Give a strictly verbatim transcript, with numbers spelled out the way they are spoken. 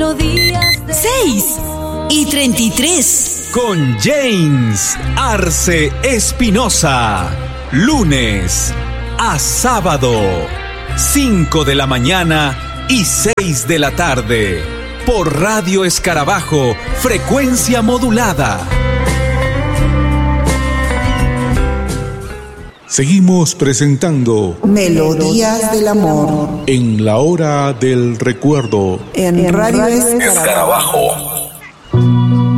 seis y treinta y tres. Con James Arce Espinosa. Lunes a sábado, cinco de la mañana y seis de la tarde. Por Radio Escarabajo, frecuencia modulada. Seguimos presentando Melodías del Amor en la hora del recuerdo en Radio Escarabajo.